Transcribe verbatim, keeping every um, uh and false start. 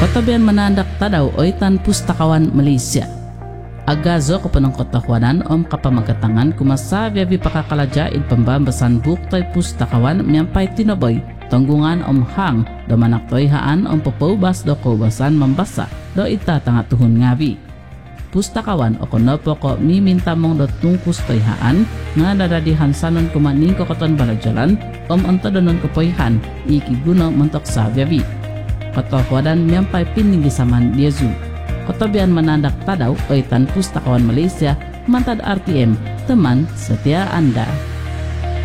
Kotabian manandak tadaw oitan pustakawan Malaysia. Agazo ko panong kotakwanan om kapamagatangan kumasabi abi pakakalajain pambambasan buktay pustakawan miyampay tinoboy tanggungan om hang do manaktoy haan om papubas do kubasan mambasa do itatanga tuhon ngabi. Pustakawan o konopo ko miminta mong do tungkus toy haan nga nadadihan sanon kumaning ko koton balagjalan om antadonon kupoyhan ikiguno montok sabi abi. Kotakwadan miyampay piningisaman Yesu. Kotabian manandak tadaw oitan pustakawan Malaysia mantad R T M teman setia Anda.